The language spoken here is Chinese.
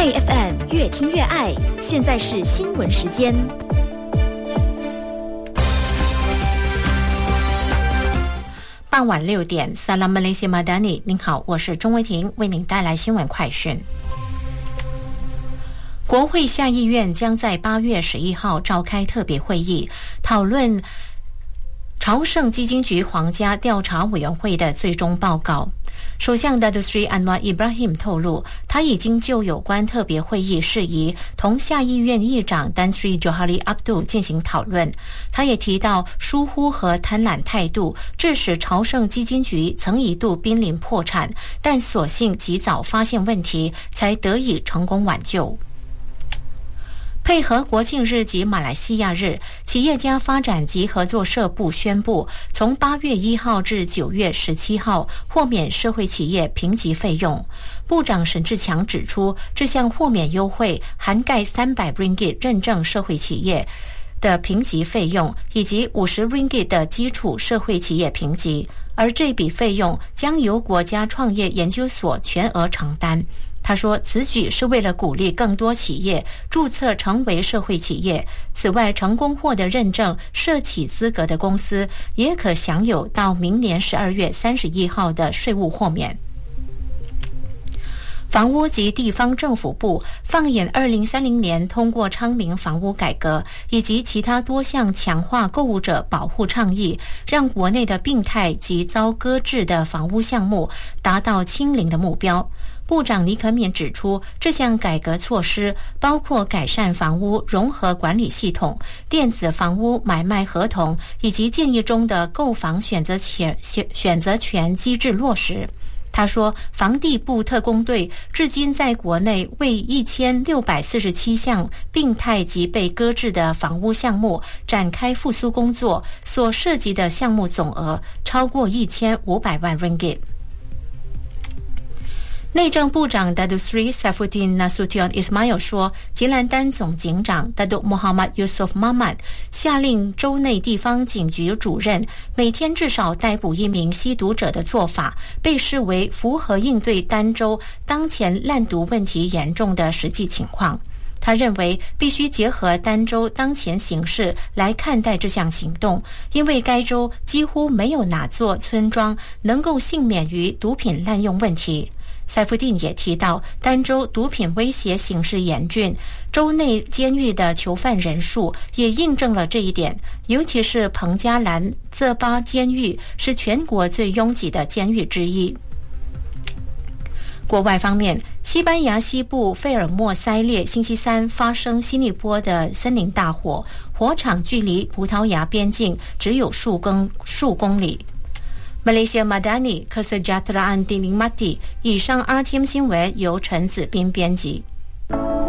爱 FM 越听越爱，现在是新闻时间。 傍晚6点 Salam Malaysia Madani， 您好，我是钟维婷，为您带来新闻快讯。国会下议院将在8月11号召开特别会议，讨论朝圣基金局皇家调查委员会的最终报告。首相Datuk Seri Anwar Ibrahim 透露，他已经就有关特别会议事宜同下议院议长Tan Sri Johari Abdul 进行讨论。他也提到疏忽和贪婪态度致使朝圣基金局曾一度濒临破产，但所幸及早发现问题，才得以成功挽救。配合国庆日及马来西亚日，企业家发展及合作社部宣布，从8月1号至9月17号豁免社会企业评级费用。部长沈志强指出，这项豁免优惠涵盖300 ringgit 认证社会企业的评级费用，以及50 ringgit 的基础社会企业评级，而这笔费用将由国家创业研究所全额承担。他说，此举是为了鼓励更多企业注册成为社会企业。此外，成功获得认证社企资格的公司也可享有到明年12月31号的税务豁免。房屋及地方政府部放眼2030年通过昌明房屋改革以及其他多项强化购物者保护倡议，让国内的病态及遭搁置的房屋项目达到清零的目标。部长倪可敏指出，这项改革措施包括改善房屋融合管理系统、电子房屋买卖合同以及建议中的购房选择权机制落实。他说，房地部特工队至今在国内为1647项病态及被搁置的房屋项目展开复苏工作，所涉及的项目总额超过1500万 ringgit。内政部长 Datuk Seri Saifuddin Nasution Ismail 说，吉兰丹总警长 Datuk Muhammad Yusof Mahmad 下令州内地方警局主任每天至少逮捕1名吸毒者的做法，被视为符合应对丹州当前滥毒问题严重的实际情况。他认为必须结合丹州当前形势来看待这项行动，因为该州几乎没有哪座村庄能够幸免于毒品滥用问题。塞夫丁也提到，丹州毒品威胁形势严峻，州内监狱的囚犯人数也印证了这一点，尤其是彭加兰泽巴监狱是全国最拥挤的监狱之一。国外方面，西班牙西部费尔莫塞列星期三发生新一波的森林大火，火场距离葡萄牙边境只有数公里。Malaysia Madani Kesejahteraan Dinikmati， 以上 RTM 新闻由陈子斌编辑。